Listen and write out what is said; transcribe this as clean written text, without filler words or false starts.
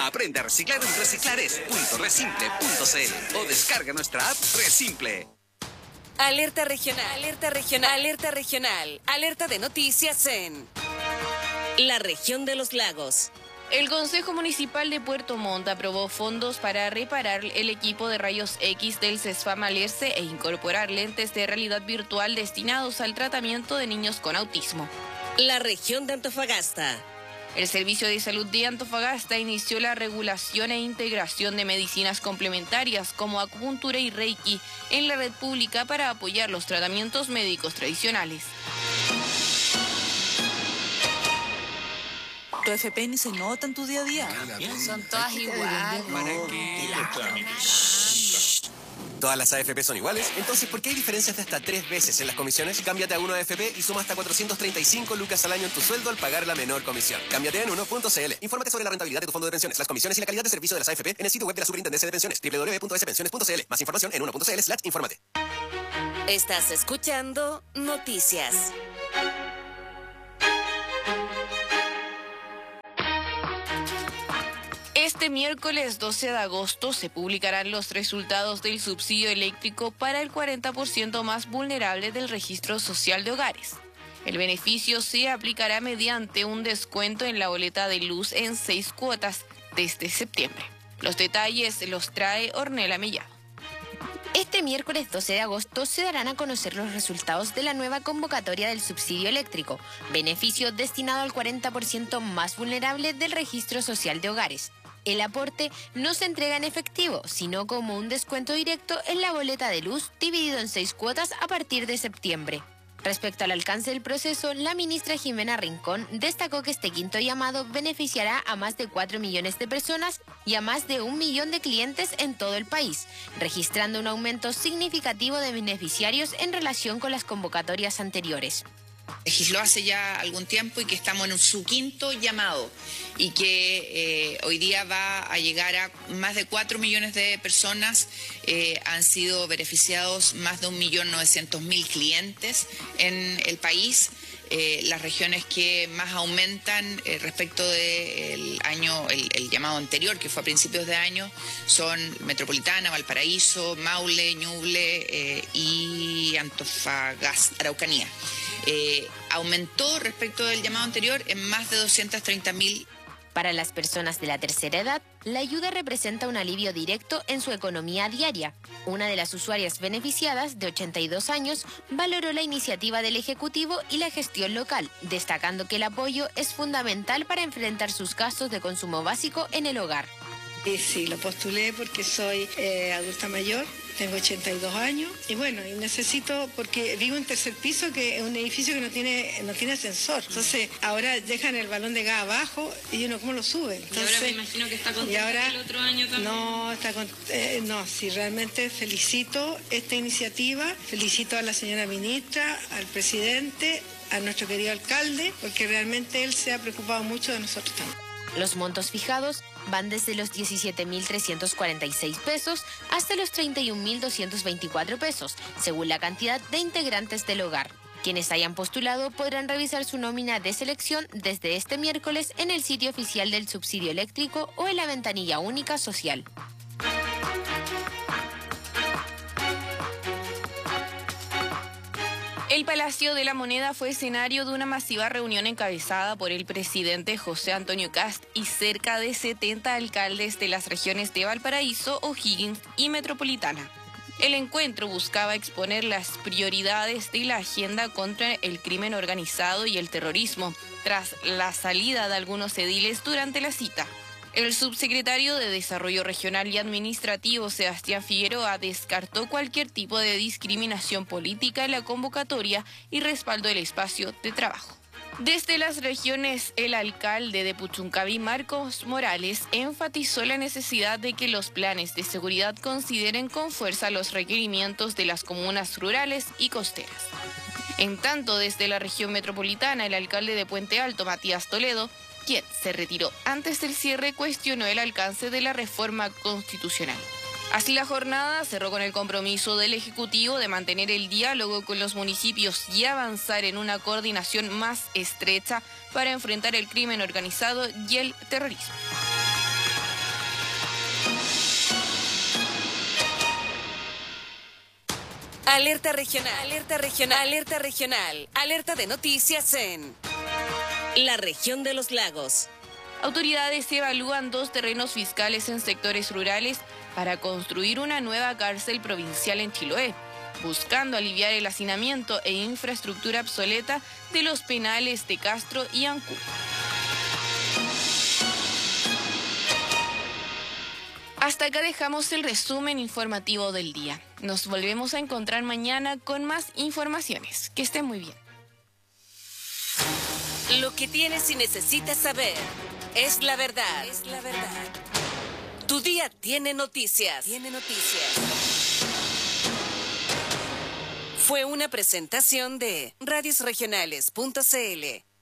Aprende a reciclar en reciclares.resimple.cl o descarga nuestra app Resimple. Alerta regional, alerta regional, alerta regional, alerta de noticias en la región de los lagos. El Consejo Municipal de Puerto Montt aprobó fondos para reparar el equipo de rayos X del CESFAM Alerce e incorporar lentes de realidad virtual destinados al tratamiento de niños con autismo. La región de Antofagasta. El Servicio de Salud de Antofagasta inició la regulación e integración de medicinas complementarias como acupuntura y reiki en la red pública para apoyar los tratamientos médicos tradicionales. Tu FP ni se nota en tu día a día. Son todas iguales. ¿Para qué? ¿Todas las AFP son iguales? Entonces, ¿por qué hay diferencias de hasta 3 veces en las comisiones? Cámbiate a 1 AFP y suma hasta 435 lucas al año en tu sueldo al pagar la menor comisión. Cámbiate en 1.cl. Infórmate sobre la rentabilidad de tu fondo de pensiones, las comisiones y la calidad de servicio de las AFP en el sitio web de la Superintendencia de Pensiones, www.spensiones.cl. Más información en 1.cl/infórmate. Estás escuchando Noticias. Este miércoles 12 de agosto se publicarán los resultados del subsidio eléctrico para el 40% más vulnerable del Registro Social de Hogares. El beneficio se aplicará mediante un descuento en la boleta de luz en 6 cuotas desde septiembre. Los detalles los trae Ornella Mellado. Este miércoles 12 de agosto se darán a conocer los resultados de la nueva convocatoria del subsidio eléctrico, beneficio destinado al 40% más vulnerable del Registro Social de Hogares. El aporte no se entrega en efectivo, sino como un descuento directo en la boleta de luz dividido en 6 cuotas a partir de septiembre. Respecto al alcance del proceso, la ministra Jimena Rincón destacó que este quinto llamado beneficiará a más de 4 millones de personas y a más de 1 millón de clientes en todo el país, registrando un aumento significativo de beneficiarios en relación con las convocatorias anteriores. Legisló hace ya algún tiempo y que estamos en su quinto llamado y que hoy día va a llegar a más de 4 millones de personas. Han sido beneficiados más de 1.900.000 clientes en el país. Las regiones que más aumentan respecto del año, el llamado anterior, que fue a principios de año, son Metropolitana, Valparaíso, Maule, Ñuble y Antofagasta, Araucanía. Aumentó respecto del llamado anterior en más de 230.000. Para las personas de la tercera edad, la ayuda representa un alivio directo en su economía diaria. Una de las usuarias beneficiadas, de 82 años, valoró la iniciativa del Ejecutivo y la gestión local, destacando que el apoyo es fundamental para enfrentar sus gastos de consumo básico en el hogar. Sí, lo postulé porque soy adulta mayor, tengo 82 años y bueno, y necesito, porque vivo en tercer piso, que es un edificio que no tiene ascensor. Entonces, ahora dejan el balón de gas abajo y uno, ¿cómo lo sube? Entonces, y ahora me imagino que está contento el otro año también. No, sí, realmente felicito esta iniciativa, felicito a la señora ministra, al presidente, a nuestro querido alcalde, porque realmente él se ha preocupado mucho de nosotros también. Los montos fijados van desde los 17.346 pesos hasta los 31.224 pesos, según la cantidad de integrantes del hogar. Quienes hayan postulado podrán revisar su nómina de selección desde este miércoles en el sitio oficial del subsidio eléctrico o en la ventanilla única social. El Palacio de la Moneda fue escenario de una masiva reunión encabezada por el presidente José Antonio Kast y cerca de 70 alcaldes de las regiones de Valparaíso, O'Higgins y Metropolitana. El encuentro buscaba exponer las prioridades de la agenda contra el crimen organizado y el terrorismo, tras la salida de algunos ediles durante la cita. El subsecretario de Desarrollo Regional y Administrativo, Sebastián Figueroa, descartó cualquier tipo de discriminación política en la convocatoria y respaldó el espacio de trabajo. Desde las regiones, el alcalde de Puchuncaví, Marcos Morales, enfatizó la necesidad de que los planes de seguridad consideren con fuerza los requerimientos de las comunas rurales y costeras. En tanto, desde la región metropolitana, el alcalde de Puente Alto, Matías Toledo, quien se retiró antes del cierre, cuestionó el alcance de la reforma constitucional. Así, la jornada cerró con el compromiso del Ejecutivo de mantener el diálogo con los municipios y avanzar en una coordinación más estrecha para enfrentar el crimen organizado y el terrorismo. Alerta regional, alerta regional, alerta regional, alerta de noticias en la región de los lagos. Autoridades evalúan 2 terrenos fiscales en sectores rurales para construir una nueva cárcel provincial en Chiloé, buscando aliviar el hacinamiento e infraestructura obsoleta de los penales de Castro y Ancud. Hasta acá dejamos el resumen informativo del día. Nos volvemos a encontrar mañana con más informaciones. Que estén muy bien. Lo que tienes y necesitas saber es la verdad. Es la verdad. Tu día tiene noticias. Tiene noticias. Fue una presentación de radiosregionales.cl.